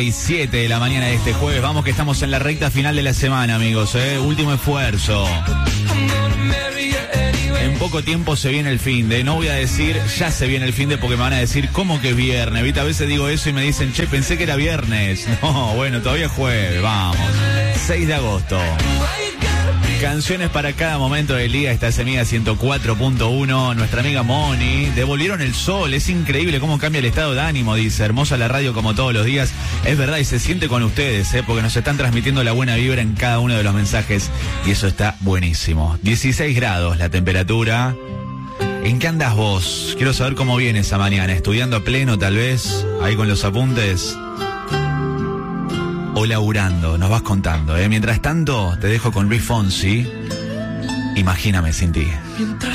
7 de la mañana de este jueves. Vamos que estamos en la recta final de la semana, amigos, último esfuerzo. En poco tiempo se viene el finde. No voy a decir ya se viene el finde porque me van a decir ¿cómo que es viernes? ¿Viste? A veces digo eso y me dicen, che, pensé que era viernes. No, bueno, todavía es jueves, vamos. 6 de agosto. Canciones para cada momento del día. Esta es Amiga 104.1. Nuestra amiga Moni. Devolvieron el sol. Es increíble cómo cambia el estado de ánimo, dice. Hermosa la radio como todos los días. Es verdad y se siente con ustedes, porque nos están transmitiendo la buena vibra en cada uno de los mensajes. Y eso está buenísimo. 16 grados la temperatura. ¿En qué andas vos? Quiero saber cómo viene esa mañana. ¿Estudiando a pleno tal vez? Ahí con los apuntes. O laburando, nos vas contando, Mientras tanto, te dejo con Luis Fonsi. Imagíname sin ti.